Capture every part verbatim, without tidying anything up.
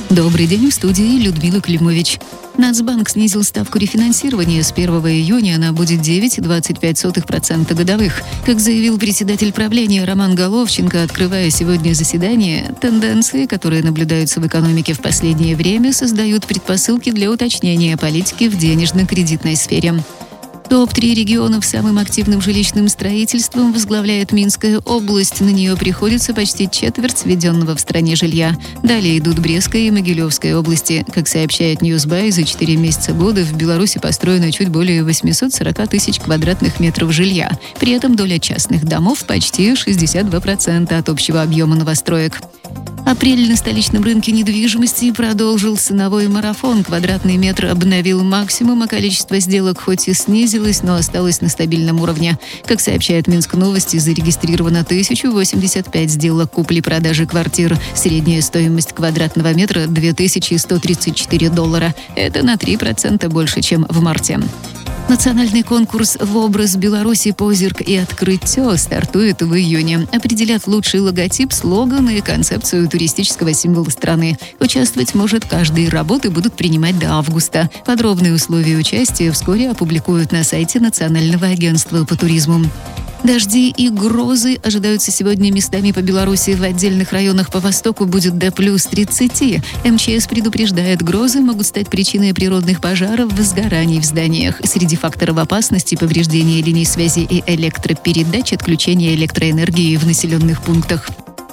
Добрый день, в студии Людмила Климович. Нацбанк снизил ставку рефинансирования. С первого июня она будет девять целых двадцать пять сотых процента годовых. Как заявил председатель правления Роман Головченко, открывая сегодня заседание, тенденции, которые наблюдаются в экономике в последнее время, создают предпосылки для уточнения политики в денежно-кредитной сфере. топ три регионов с самым активным жилищным строительством возглавляет Минская область. На нее приходится почти четверть введенного в стране жилья. Далее идут Брестская и Могилевская области. Как сообщает Ньюсбай, за четыре месяца года в Беларуси построено чуть более восемьсот сорок тысяч квадратных метров жилья. При этом доля частных домов почти шестьдесят два процента от общего объема новостроек. Апрель на столичном рынке недвижимости продолжил ценовой марафон. Квадратный метр обновил максимум, а количество сделок хоть и снизилось, но осталось на стабильном уровне. Как сообщает Минск Новости, зарегистрировано тысяча восемьдесят пять сделок купли-продажи квартир. Средняя стоимость квадратного метра – две тысячи сто тридцать четыре доллара. Это на три процента больше, чем в марте. Национальный конкурс в образ Беларуси «Позирк и открытие» стартует в июне. Определят лучший логотип, слоган и концепцию туристического символа страны. Участвовать может каждый, работы будут принимать до августа. Подробные условия участия вскоре опубликуют на сайте Национального агентства по туризму. Дожди и грозы ожидаются сегодня местами по Беларуси. В отдельных районах по востоку будет до плюс тридцати. МЧС предупреждает, грозы могут стать причиной природных пожаров, возгораний в зданиях. Среди факторов опасности — повреждение линий связи и электропередач, отключение электроэнергии в населенных пунктах.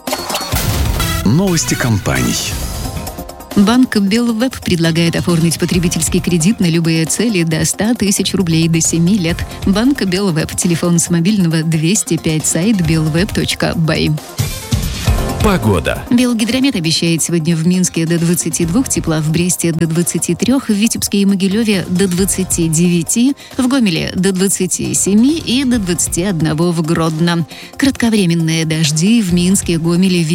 Новости компаний. Банк Белвеб предлагает оформить потребительский кредит на любые цели до ста тысяч рублей до семи лет. Банк Белвеб. Телефон с мобильного двести пять, сайт белвеб точка бай. Погода. Белгидромет обещает сегодня в Минске до двадцати двух, тепла в Бресте до двадцати трёх, в Витебске и Могилеве до двадцати девяти, в Гомеле до двадцати семи и до двадцати одного в Гродно. Кратковременные дожди в Минске, Гомеле,